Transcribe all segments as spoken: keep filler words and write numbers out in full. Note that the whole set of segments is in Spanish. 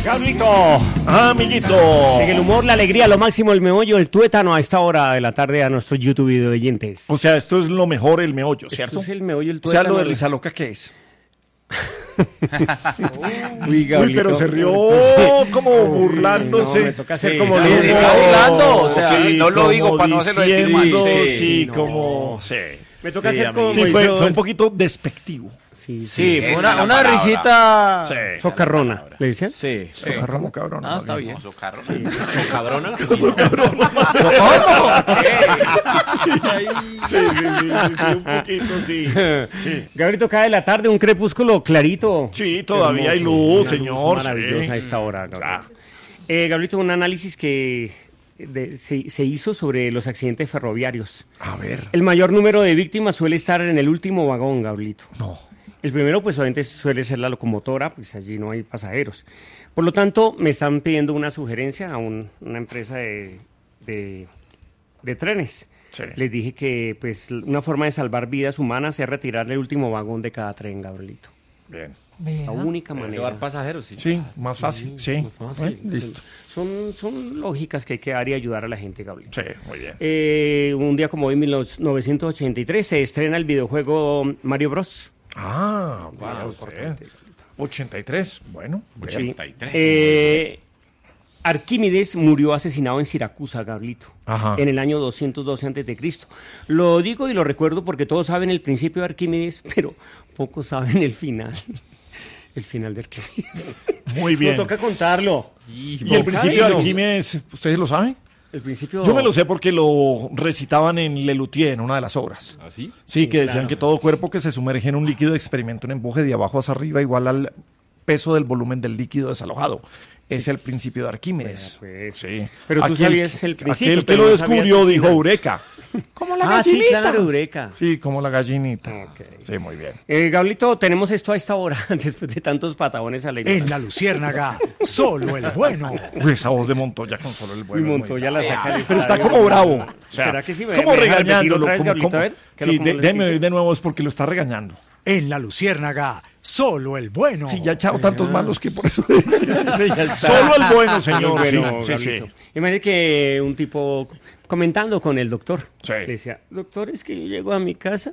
Carlito, amiguito. en el humor, la alegría, lo máximo, el meollo, el tuétano a esta hora de la tarde a nuestros YouTube video oyentes. O sea, esto es lo mejor, el meollo, ¿cierto? Esto es el meollo, el O sea, tuétano. lo de Risa Loca, ¿qué es? Uy, Uy, pero se rió como burlándose. No, me toca hacer Sí, como sí, Luis. sí, Está hilando, o sea, sí, no lo como digo para no hacerlo sentir mal. diciendo, Sí, Sí, no. como... Sí, Me toca sí, hacer como sí, fue, hizo fue un el- poquito despectivo. Sí, sí. Sí, fue Esa una, es la una palabra. risita. Sí. Socarrona, ¿le decían? Sí. Sí, como cabrón. Ah, más está bien. bien. Socarro. Socabrona. Sí, sí, sí, sí, sí, un poquito, sí. Sí. Gabrielito, cae la tarde, un crepúsculo clarito. Sí, todavía hay Hermoso, luz, una señor, maravillosa sí. a esta hora, Gabrielito. Claro. Eh, Gabrielito, un análisis que de- se, se hizo sobre los accidentes ferroviarios. A ver, El mayor número de víctimas suele estar en el último vagón, Gabrielito. no. El primero, pues obviamente suele ser la locomotora, pues allí no hay pasajeros. Por lo tanto, me están pidiendo una sugerencia a un- una empresa de, de- de trenes. Sí. Les dije que pues una forma de salvar vidas humanas es retirarle el último vagón de cada tren, Gabrielito. Bien. La única manera. Llevar pasajeros, sí. Sí, más fácil, sí. fácil. Eh, Listo. Son, son lógicas que hay que dar y ayudar a la gente, Gabrielito. Sí, muy bien. Eh, un día como hoy, mil novecientos ochenta y tres, se estrena el videojuego Mario Bros. Ah, vaya Wow, usted. importante. ochenta y tres, bueno. bien. Sí. ochenta y tres. Eh, Arquímedes murió asesinado en Siracusa, Gabrielito, Ajá. en el año doscientos doce antes de Cristo. Lo digo y lo recuerdo porque todos saben el principio de Arquímedes, pero pocos saben el final. El final de Arquímedes. Muy bien. No toca contarlo. ¿Y el principio de no. Arquímedes, ustedes lo saben? El principio. Yo me lo sé porque lo recitaban en Lelutier, en una de las obras. ¿Ah, sí? Sí, que decían claro. que todo cuerpo que se sumerge en un líquido experimenta un empuje de abajo hacia arriba igual al peso del volumen del líquido desalojado. Es el principio de Arquímedes. Vea, pues. Sí. Pero tú Aquel sabías que- el principio, Aquel que pero lo no sabías descubrió el dijo final. Eureka. Como la Ah, sí, gallinita. claro, Eureka. Sí, como la gallinita. Ok. Sí, muy bien. Eh, Gablito, tenemos esto a esta hora, después de tantos patabones a la En la Luciérnaga, solo el bueno. Uy, esa voz de Montoya con solo el Y bueno. es muy Montoya la saca del Pero está estadio. como bravo. O sea, ¿Será que sí? es ¿Me- como me deja repetir regañándolo. otra vez, como- Gabrielito, como- a ver? ¿Qué Sí, lo- cómo de- les déjeme dice? oír de nuevo, es porque lo está regañando. En la Luciérnaga, solo el bueno. Sí, ya ha echado tantos malos que por eso le dice. Sí, ya está. Solo el bueno, señor. Muy Sí, bueno, sí, sí. Gablito. Imagínate que un tipo comentando con el doctor, Sí. le decía, doctor, es que yo llego a mi casa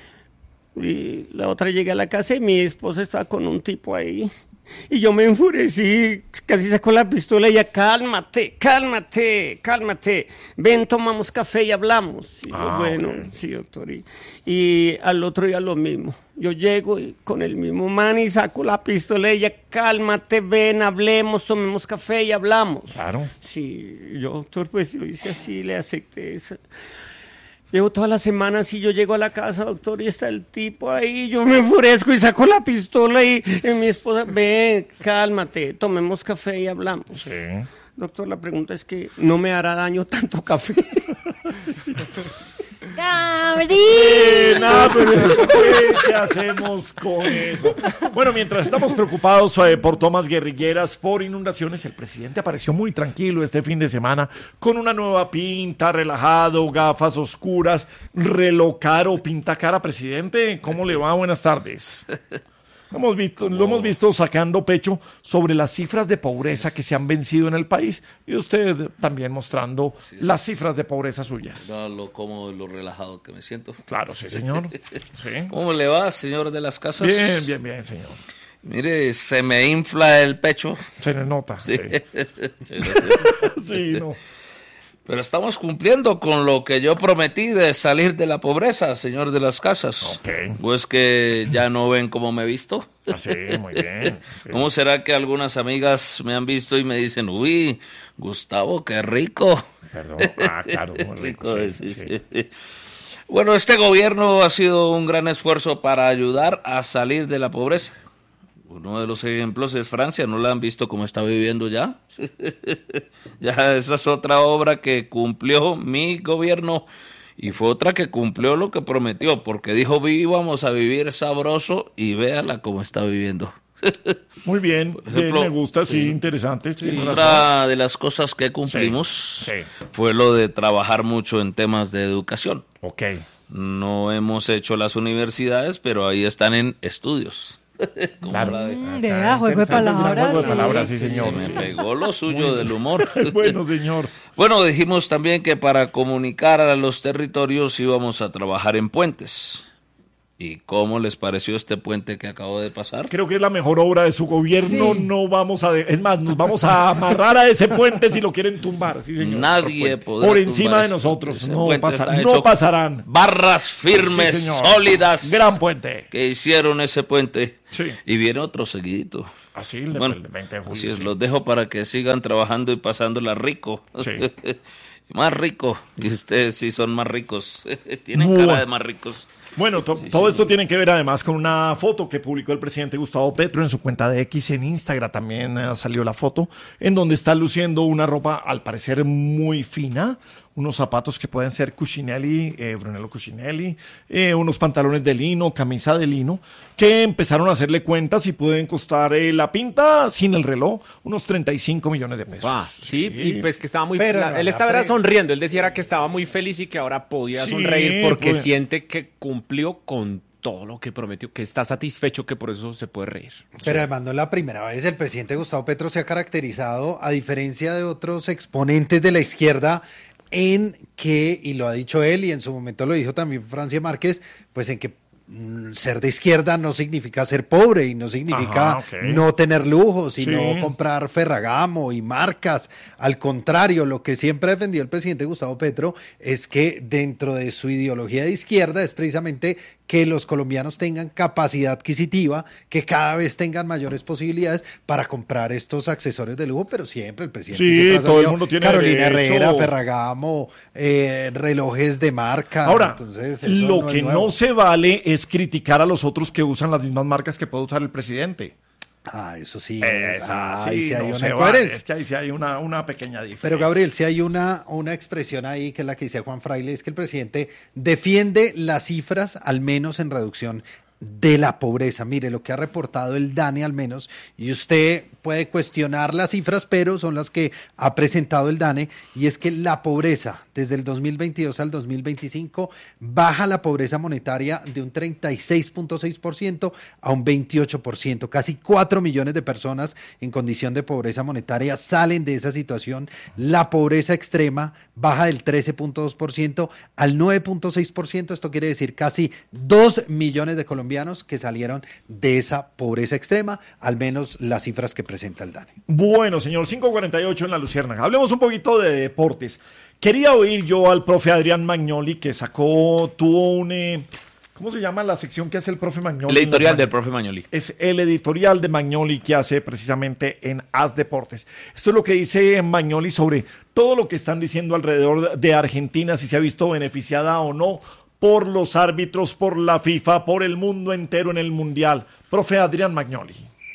y la otra llega a la casa y mi esposa está con un tipo ahí. Y yo me enfurecí, casi sacó la pistola y ella, cálmate, cálmate, cálmate, ven, tomamos café y hablamos. Y yo, Ah, bueno, ok. sí, doctor. Y, y al otro día lo mismo. Yo llego y con el mismo man y saco la pistola y ella, cálmate, ven, hablemos, tomemos café y hablamos. Claro. Sí, yo, doctor, pues yo hice así, le acepté eso. Llevo todas las semanas y yo llego a la casa, doctor, y está el tipo ahí, yo me enfurezco y saco la pistola y, y mi esposa, ven, cálmate, tomemos café y hablamos. Sí. Doctor, la pregunta es que no me hará daño tanto café. Eh, nada, pero ¿qué, qué hacemos con eso? Bueno, mientras estamos preocupados eh, por tomas guerrilleras, por inundaciones, el presidente apareció muy tranquilo este fin de semana con una nueva pinta, relajado, gafas oscuras, reloj caro, pinta cara. Presidente, ¿cómo le va? Buenas tardes. Hemos visto, lo hemos visto sacando pecho sobre las cifras de pobreza que se han vencido en el país y usted también mostrando las cifras de pobreza suyas. No, lo cómodo y lo relajado que me siento. Claro, sí, señor. Sí. ¿Cómo le va, señor de las casas? Bien, bien, bien, señor. Mire, se me infla el pecho. Se le nota. Sí, Sí. sí, no. Pero estamos cumpliendo con lo que yo prometí de salir de la pobreza, señor de las casas. Ok. Pues que ya no ven cómo me he visto. Así, muy bien. Sí. ¿Cómo será que algunas amigas me han visto y me dicen, uy, Gustavo, qué rico? Perdón. Ah, claro, muy rico. Rico, Sí, sí, sí. sí. Bueno, este gobierno ha sido un gran esfuerzo para ayudar a salir de la pobreza. Uno de los ejemplos es Francia, ¿no la han visto cómo está viviendo ya? Ya esa es otra obra que cumplió mi gobierno y fue otra que cumplió lo que prometió, porque dijo, vamos a vivir sabroso y véala cómo está viviendo. Muy bien. ejemplo, bien, me gusta, sí, sí. interesante. tiene razón. Otra de las cosas que cumplimos Sí, sí. fue lo de trabajar mucho en temas de educación. Ok. No hemos hecho las universidades, pero ahí están en estudios. Como Claro. la de- Mm, de verdad, juego de palabras. Juego de sí. palabras, sí, Se señor. me sí. pegó lo suyo del humor. Bueno, señor. Bueno, dijimos también que para comunicar a los territorios íbamos a trabajar en puentes. ¿Y cómo les pareció este puente que acabo de pasar? Creo que es la mejor obra de su gobierno. Sí. No vamos a... de- Es más, nos vamos a amarrar a ese puente si lo quieren tumbar. Sí, señor. Nadie Por, podrá por encima tumbar de ese nosotros. puente. Ese No, puente pasa- está no hecho pasarán. Barras firmes, Sí, señor. sólidas. Gran puente. Que hicieron ese puente. Sí. Y viene otro seguidito. Así, el de- Bueno, el de veinte de julio. así es, sí. los dejo para que sigan trabajando y pasándola rico. Sí. Más rico. Y ustedes sí son más ricos. Tienen Bueno. cara de más ricos. Bueno, to- Sí, todo sí. esto tiene que ver además con una foto que publicó el presidente Gustavo Petro en su cuenta de X en Instagram. También eh, salió la foto en donde está luciendo una ropa al parecer muy fina, unos zapatos que pueden ser Cucinelli, eh, Brunello Cucinelli, eh, unos pantalones de lino, camisa de lino, que empezaron a hacerle cuentas y pueden costar eh, la pinta sin el reloj unos treinta y cinco millones de pesos. Ah, sí, y pues que estaba muy... Pero la- no, él la estaba era pre- sonriendo, él decía era que estaba muy feliz y que ahora podía Sí, sonreír porque pues. siente que cumplió con todo lo que prometió, que está satisfecho, que por eso se puede reír. Pero además no es la primera vez. El presidente Gustavo Petro se ha caracterizado, a diferencia de otros exponentes de la izquierda, en que, y lo ha dicho él y en su momento lo dijo también Francia Márquez, pues en que mm, ser de izquierda no significa ser pobre y no significa Ajá, ok. no tener lujos y Sí. no comprar Ferragamo y marcas. Al contrario, lo que siempre ha defendido el presidente Gustavo Petro es que dentro de su ideología de izquierda es precisamente que los colombianos tengan capacidad adquisitiva, que cada vez tengan mayores posibilidades para comprar estos accesorios de lujo, pero siempre el presidente Sí, siempre ha todo el sabido mundo tiene Carolina derecho. Herrera, Ferragamo, eh, relojes de marca. Ahora, Entonces, eso lo no es que nuevo. no se vale es criticar a los otros que usan las mismas marcas que puede usar el presidente. Ah, eso sí. es- Esa, ah, ahí sí, sí hay no una se vale. incoherencia. Es que ahí sí hay una, una pequeña diferencia. Pero Gabriel, si hay una, una expresión ahí que es la que dice Juan Fraile, es que el presidente defiende las cifras, al menos en reducción de la pobreza. Mire, lo que ha reportado el DANE al menos, y usted puede cuestionar las cifras, pero son las que ha presentado el DANE, y es que la pobreza desde el dos mil veintidós al dos mil veinticinco baja la pobreza monetaria de un treinta y seis punto seis por ciento a un veintiocho por ciento. Casi cuatro millones de personas en condición de pobreza monetaria salen de esa situación. La pobreza extrema baja del trece punto dos por ciento al nueve punto seis por ciento. Esto quiere decir casi dos millones de colombianos que salieron de esa pobreza extrema, al menos las cifras que presenta el DANE. Bueno, señor, cinco cuarenta y ocho en la Luciérnaga. Hablemos un poquito de deportes. Quería oír yo al profe Adrián Magnoli, que sacó, tuvo un... eh, ¿cómo se llama la sección que hace el profe Magnoli? El editorial en del las profe Magnoli. Es el editorial de Magnoli que hace precisamente en As Deportes. Esto es lo que dice Magnoli sobre todo lo que están diciendo alrededor de Argentina, si se ha visto beneficiada o no por los árbitros, por la FIFA, por el mundo entero en el Mundial. Profe Adrián Magnoli.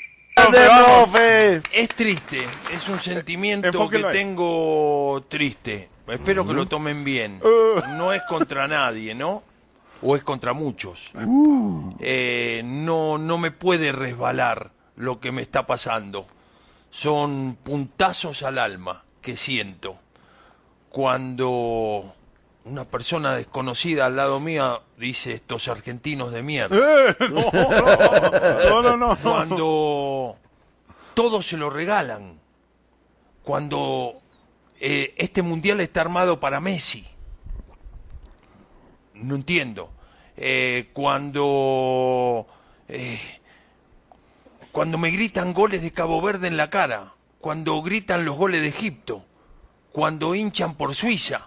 Profe. Es triste, es un sentimiento Enfóquelo que ahí. tengo triste. Espero que lo tomen bien. No es contra nadie, ¿no? O es contra muchos. Eh, no, no me puede resbalar lo que me está pasando. Son puntazos al alma que siento cuando una persona desconocida al lado mía dice estos argentinos de mierda. No, no, no. Cuando todo se lo regalan, cuando eh, este mundial está armado para Messi, no entiendo, eh, cuando eh, cuando me gritan goles de Cabo Verde en la cara, cuando gritan los goles de Egipto, cuando hinchan por Suiza,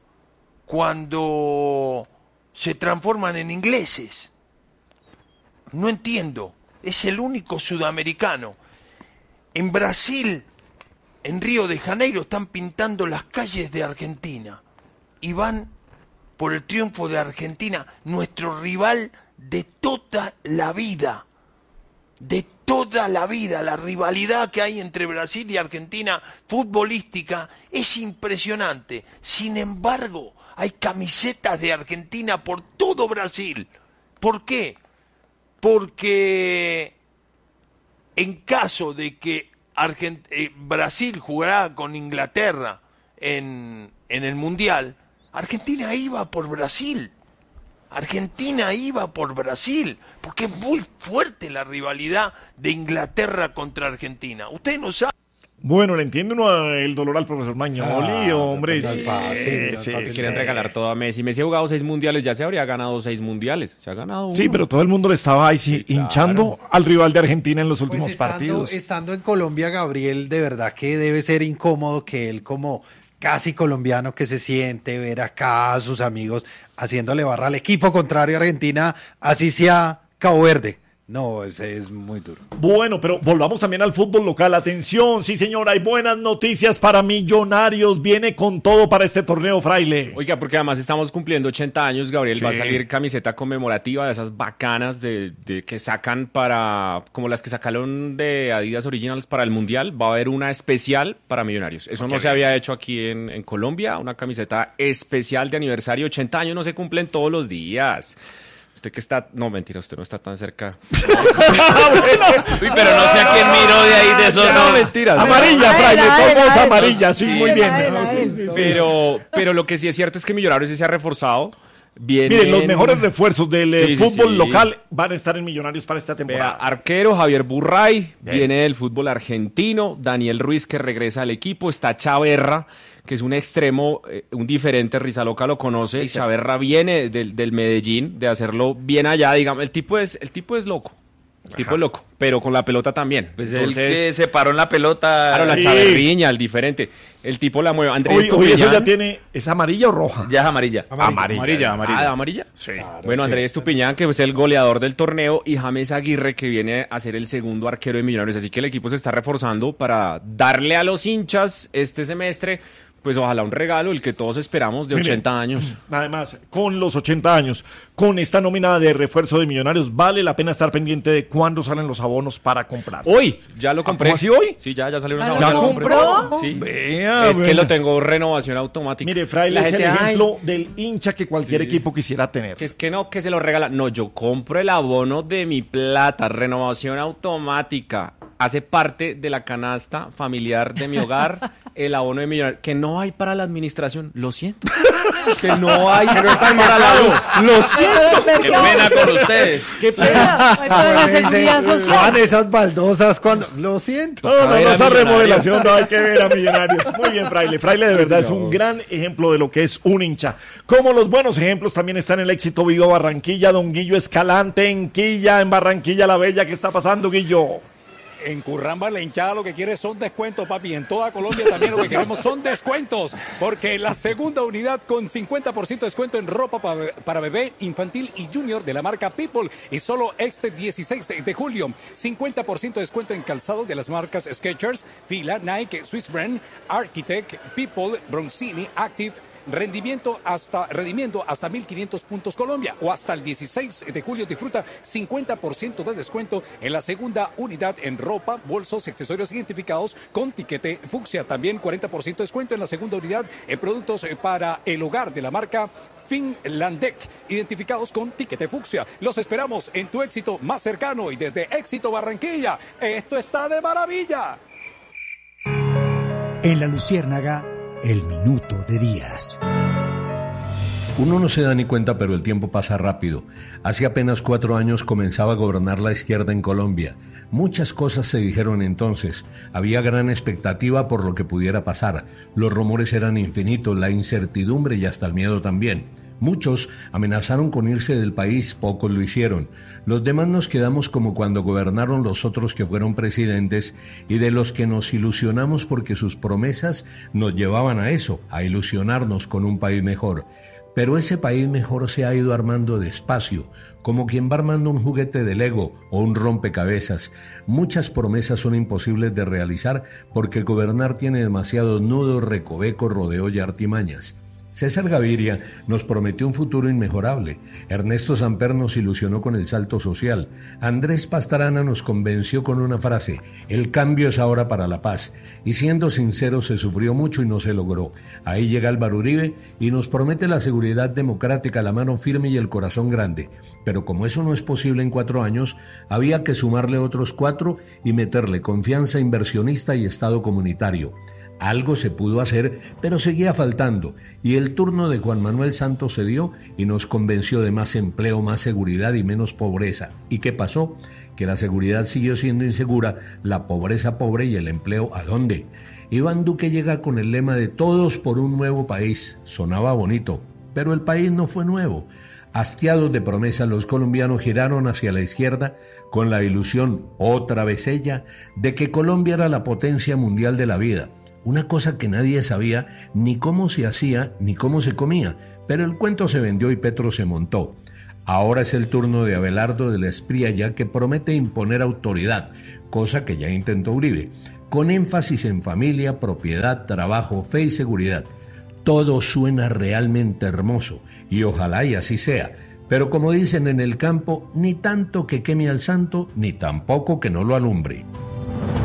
cuando se transforman en ingleses, no entiendo, es el único sudamericano. En Brasil, en Río de Janeiro, están pintando las calles de Argentina y van por el triunfo de Argentina, nuestro rival de toda la vida, de toda la vida. La rivalidad que hay entre Brasil y Argentina futbolística es impresionante. Sin embargo, hay camisetas de Argentina por todo Brasil. ¿Por qué? Porque en caso de que Argent- eh, Brasil jugara con Inglaterra en, en el Mundial, Argentina iba por Brasil. Argentina iba por Brasil, porque es muy fuerte la rivalidad de Inglaterra contra Argentina. Ustedes no saben. Bueno, le entiende uno el dolor al profesor Magnoli, Ah, hombre. no es Sí, fácil, no es sí, fácil. sí. Quieren regalar todo a Messi. Messi ha jugado seis mundiales, ya se habría ganado seis mundiales. Se ha ganado uno. Sí, pero todo el mundo le estaba ahí sí, claro. hinchando al rival de Argentina en los últimos Pues estando, partidos. estando en Colombia, Gabriel, de verdad que debe ser incómodo que él como casi colombiano que se siente ver acá a sus amigos haciéndole barra al equipo contrario a Argentina, así sea Cabo Verde. No, ese es muy duro. Bueno, pero volvamos también al fútbol local. Atención, sí señor, hay buenas noticias para Millonarios. Viene con todo para este torneo, Fraile. Oiga, porque además estamos cumpliendo ochenta años, Gabriel. Sí. Va a salir camiseta conmemorativa de esas bacanas de, de que sacan para, como las que sacaron de Adidas Originals para el Mundial. Va a haber una especial para Millonarios. Eso no se había hecho aquí en, en Colombia. Una camiseta especial de aniversario. ochenta años no se cumplen todos los días. Usted que está... No, mentira, usted no está tan cerca. Uy, pero no sé a quién miró de ahí de esos No, dos. mentiras. Amarilla, Ay, Fraile, la, todos la, amarilla, sí, sí, muy la, bien. la, la, Sí, la. sí, sí. Pero, pero lo que sí es cierto es que Millonarios sí se ha reforzado. Viene Miren, los mejores refuerzos del eh, Sí, sí, fútbol sí. local van a estar en Millonarios para esta Vea, temporada. arquero Javier Burray, Bien. viene del fútbol argentino. Daniel Ruiz, que regresa al equipo. Está Chaverra, que es un extremo, eh, un diferente. Rizaloca lo conoce. Chaverra viene del, del Medellín, de hacerlo bien allá. Digamos, el tipo es, el tipo es loco. El tipo es loco, pero con la pelota también. Pues el Entonces, que se paró en la pelota. claro, la Sí. Chaverriña, el diferente. El tipo la mueve. Andrés Hoy, hoy eso Estupiñán. ya tiene, ¿es amarilla o roja? Ya es amarilla. Amarilla. Amarilla, amarilla. Ah, ¿amarilla? Sí. Bueno, Andrés Estupiñán, que es el goleador del torneo, y James Aguirre, que viene a ser el segundo arquero de Millonarios. Así que el equipo se está reforzando para darle a los hinchas este semestre, pues ojalá un regalo, el que todos esperamos, de Mire, ochenta años. Además, con los ochenta años, con esta nómina de refuerzo de Millonarios, vale la pena estar pendiente de cuándo salen los abonos para comprar. Hoy, ya lo compré. ¿Cómo así hoy? Sí, ya, ya salieron ¿Ya los lo abonos, compró? lo compré. Sí. Vea, Es que bueno. lo tengo renovación automática. Mire, Fraile La es el gente, ay, ejemplo del hincha que cualquier Sí. equipo quisiera tener. que es que no, que se lo regala. No, yo compro el abono de mi plata, renovación automática. Hace parte de la canasta familiar de mi hogar, el abono de Millonarios. Que no hay para la administración, lo siento. Que no hay para la luz, lo siento. Qué pena con ustedes. Qué pena. Ay, pero la seguridad Van social. esas baldosas cuando... Lo siento. No, no, A no, ver a esa Millonarios. remodelación no hay que ver a Millonarios. Muy bien, Fraile. Fraile de verdad es un gran ejemplo de lo que es un hincha. Como los buenos ejemplos también están en el éxito Viva Barranquilla, don Guillo Escalante en Quilla, en Barranquilla la Bella. ¿Qué está pasando, Guillo? En Curramba la hinchada lo que quiere son descuentos, papi. En toda Colombia también lo que queremos son descuentos. Porque la segunda unidad con cincuenta por ciento de descuento en ropa pa- para bebé, infantil y junior de la marca People. Y solo este dieciséis de, de julio, cincuenta por ciento de descuento en calzado de las marcas Skechers, Fila, Nike, Swiss Brand, Architect, People, Bronzini, Active. Rendimiento hasta, rendimiento hasta mil quinientos puntos Colombia, o hasta el dieciséis de julio disfruta cincuenta por ciento de descuento en la segunda unidad en ropa, bolsos y accesorios identificados con tiquete fucsia. También cuarenta por ciento de descuento en la segunda unidad en productos eh, para el hogar de la marca Finlandec, identificados con tiquete fucsia. Los esperamos en tu éxito más cercano y desde Éxito Barranquilla. Esto está de maravilla. En La Luciérnaga, el minuto de Díaz. Uno no se da ni cuenta, pero el tiempo pasa rápido. Hace apenas cuatro años comenzaba a gobernar la izquierda en Colombia. Muchas cosas se dijeron entonces. Había gran expectativa por lo que pudiera pasar. Los rumores eran infinitos, la incertidumbre y hasta el miedo también. Muchos amenazaron con irse del país, pocos lo hicieron. Los demás nos quedamos como cuando gobernaron los otros que fueron presidentes y de los que nos ilusionamos porque sus promesas nos llevaban a eso, a ilusionarnos con un país mejor. Pero ese país mejor se ha ido armando despacio, como quien va armando un juguete de Lego o un rompecabezas. Muchas promesas son imposibles de realizar porque el gobernar tiene demasiados nudos, recovecos, rodeos y artimañas. César Gaviria nos prometió un futuro inmejorable. Ernesto Samper nos ilusionó con el salto social. Andrés Pastrana nos convenció con una frase: el cambio es ahora para la paz. Y siendo sincero, se sufrió mucho y no se logró. Ahí llega Álvaro Uribe y nos promete la seguridad democrática, la mano firme y el corazón grande. Pero como eso no es posible en cuatro años, había que sumarle otros cuatro y meterle confianza inversionista y Estado comunitario. Algo se pudo hacer, pero seguía faltando, y el turno de Juan Manuel Santos se dio y nos convenció de más empleo, más seguridad y menos pobreza. ¿Y qué pasó? Que la seguridad siguió siendo insegura, la pobreza pobre y el empleo ¿a dónde? Iván Duque llega con el lema de todos por un nuevo país. Sonaba bonito, pero el país no fue nuevo. Hastiados de promesas, los colombianos giraron hacia la izquierda con la ilusión, otra vez ella, de que Colombia era la potencia mundial de la vida. Una cosa que nadie sabía ni cómo se hacía ni cómo se comía, pero el cuento se vendió y Petro se montó. Ahora es el turno de Abelardo de la Espriella, que promete imponer autoridad, cosa que ya intentó Uribe, con énfasis en familia, propiedad, trabajo, fe y seguridad. Todo suena realmente hermoso y ojalá y así sea, pero como dicen en el campo, ni tanto que queme al santo, ni tampoco que no lo alumbre.